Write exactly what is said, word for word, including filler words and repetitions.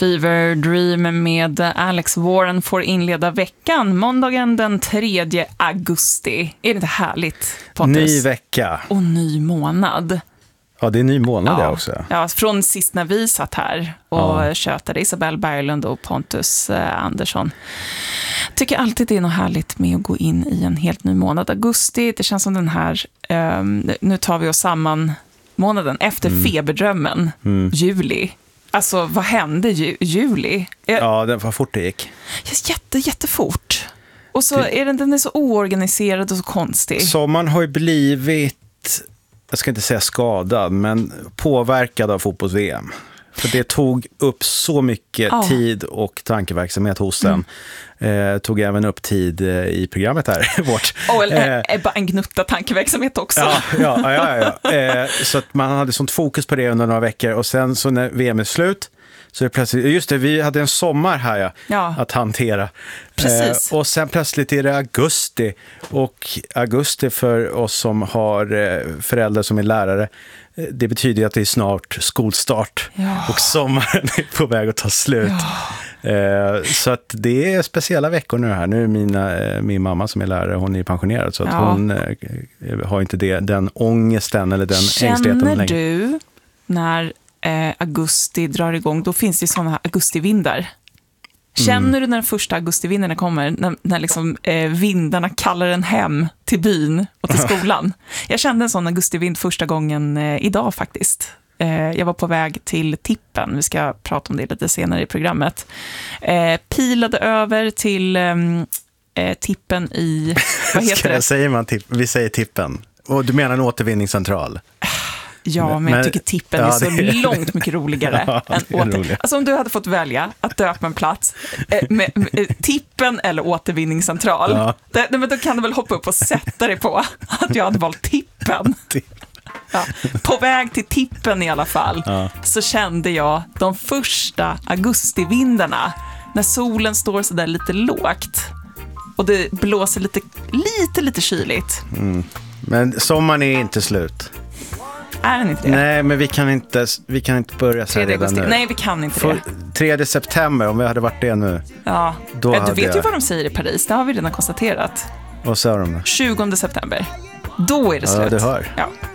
Fever Dream med Alex Warren får inleda veckan måndagen den tredje augusti. Är det inte härligt, Pontus? Ny vecka. Och ny månad. Ja, det är ny månad ja. också. Ja, från sist när vi satt här och ja. tjötade, Isabelle Berglund och Pontus eh, Andersson. Tycker alltid det är något härligt med att gå in i en helt ny månad. Augusti, det känns som den här, um, nu tar vi oss samman månaden efter mm. feberdrömmen, mm. juli. Alltså, vad hände ju, juli? Jag, ja, det var fort det gick. Jätte, jättefort. Och så det, är den, den är så oorganiserad och så konstig. Sommaren har ju blivit, jag ska inte säga skadad, men påverkad av fotbolls-V M. För det tog upp så mycket ja. tid och tankeverksamhet hos den. Mm. Eh, tog även upp tid eh, i programmet här. Vårt. Oh, eller eh, bara en gnutta tankeverksamhet också. Ja, ja, ja, ja, ja. Eh, så att man hade sånt fokus på det under några veckor. Och sen så när V M är slut så är det plötsligt, just det, vi hade en sommar här ja, ja. att hantera. Precis. Eh, och sen plötsligt är det augusti. Och augusti för oss som har eh, föräldrar som är lärare, det betyder att det är snart skolstart ja. och sommaren är på väg att ta slut. Ja. Eh, så att det är speciella veckor nu här. Nu är mina, eh, min mamma som är lärare, hon är pensionerad så att ja. hon eh, har inte det, den ångesten eller den ängsligheten längre. Känner du när eh, augusti drar igång, då finns det sådana här augustivindar. Känner mm. du när den första augustivindarna kommer, när, när liksom, eh, vindarna kallar en hem till byn och till skolan? Jag kände en sån augustivind första gången eh, idag faktiskt. Eh, jag var på väg till Tippen, vi ska prata om det lite senare i programmet. Eh, pilade över till eh, Tippen i, vad heter det? Säger man tipp, vi säger Tippen. Och du menar en återvinningscentral? Ja, men, men jag tycker Tippen ja, är så är... långt mycket roligare ja, än åter... roligt. Alltså om du hade fått välja att döpa en plats eh, med, med Tippen eller återvinningscentral, ja. det, men då kan du väl hoppa upp och sätta dig på att jag hade valt Tippen. Ja, på väg till Tippen i alla fall ja. så kände jag de första augustivindarna när solen står så där lite lågt och det blåser lite, lite, lite kyligt. Mm. Men sommaren är inte slut. Är den inte det? Nej, men vi kan inte, vi kan inte börja så här redan nu. Nej, vi kan inte För det. tredje september, om vi hade varit det nu. Ja, då ja du vet jag... ju vad de säger i Paris. Det har vi redan konstaterat. Vad sa de då? tjugonde september. Då är det slut. Ja, du hör. Ja.